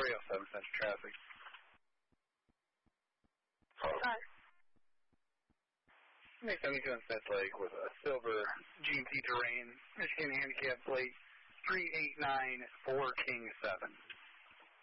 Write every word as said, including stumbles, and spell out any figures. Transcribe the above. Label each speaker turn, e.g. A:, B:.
A: three oh seven Central Traffic.
B: Hi.
A: Nick seventy-two on Smith Lake with a silver G M C Terrain, Michigan handicap plate three eight nine four King seven.